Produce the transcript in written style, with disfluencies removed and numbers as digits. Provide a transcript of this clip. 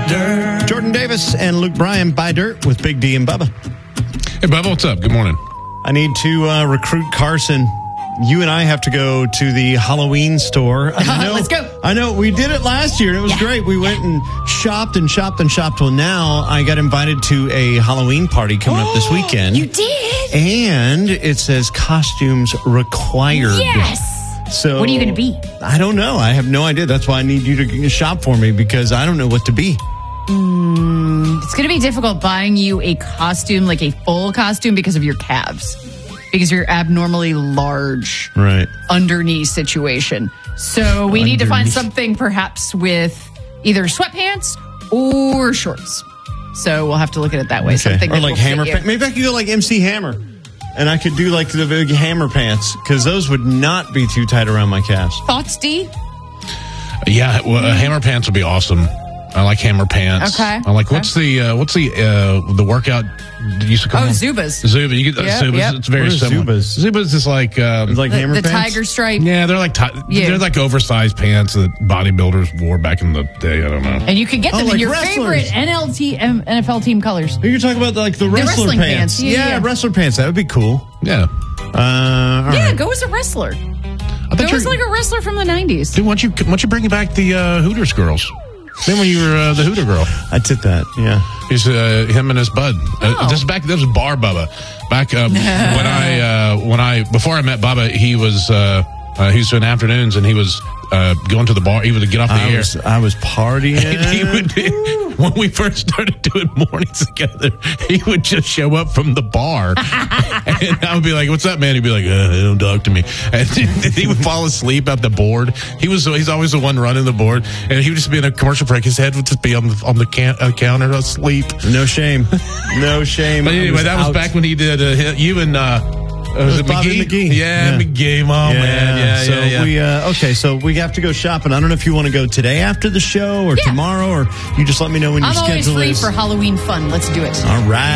dirt. Jordan Davis and Luke Bryan, Buy Dirt with Big D and Bubba. Hey, Bubba, what's up? Good morning. I need to recruit Carson. You and I have to go to the Halloween store. Let's go. I know. We did it last year, and it was great. We went and shopped and shopped and shopped. Well, now I got invited to a Halloween party coming up this weekend. You did? And it says costumes required. Yes. So what are you going to be? I don't know. I have no idea. That's why I need you to shop for me, because I don't know what to be. It's going to be difficult buying you a costume, like a full costume, because of your calves. Because you're abnormally large. Right. Underknee situation. So we need to find something perhaps with either sweatpants or shorts. So we'll have to look at it that way. Okay. Something or that like will fit hammer you. pants. Maybe I could go like MC Hammer. And I could do like the big hammer pants, because those would not be too tight around my calves. Thoughts, D? Yeah, well, hammer pants would be awesome. I like hammer pants. Okay. I like what's the workout that used to come on? Zubas. Zuba. You get Yep, Zubas. yep. It's very What are similar. Zubas? Zubas is like It's like hammer The pants? tiger stripe. yeah, they're like they're like oversized pants that bodybuilders wore back in the day. I don't know. And you can get them in like your wrestlers. favorite NFL team colors. You're talking about like the wrestler wrestling pants. pants. Yeah. Wrestler pants. That would be cool. Yeah. All Yeah, right. go as a wrestler. I bet Go as like a wrestler from the 90s. Dude, why don't you bring back the Hooters girls? Then when you were the Hooter girl. I did that, yeah. He's him and his bud. Oh. This was Bar Bubba. Back when I before I met Bubba, he was doing afternoons, and he was going to the bar. He would get off the air. I was partying. And he would, when we first started doing mornings together, he would just show up from the bar, and I would be like, "What's up, man?" He'd be like, "Don't talk to me," and he would fall asleep at the board. He's always the one running the board, and he would just be in a commercial break. His head would just be on the counter asleep. No shame. No shame. But anyway, that was out. back when he did you and. Was it Bobby McGee? Yeah, McGee. Oh, man. So yeah. so we have to go shopping. I don't know if you want to go today after the show or tomorrow, or you just let me know when your I'm always schedule free is. for Halloween fun. Let's do it. All right.